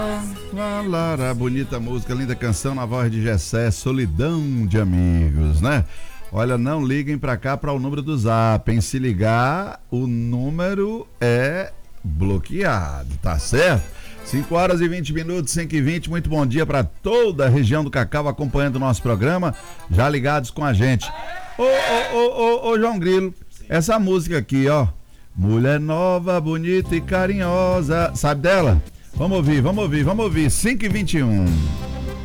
Lara, bonita música, linda canção na voz de Gessé, Solidão de Amigos, né? Olha, não liguem pra cá para o número do Zap, hein? Se ligar, o número é bloqueado, tá certo? 5 horas e 20 minutos, 5 e 20, muito bom dia para toda a região do Cacau acompanhando o nosso programa, já ligados com a gente. Ô, João Grilo, essa música aqui, ó, mulher nova, bonita e carinhosa, sabe dela? Vamos ouvir, 5 e 21.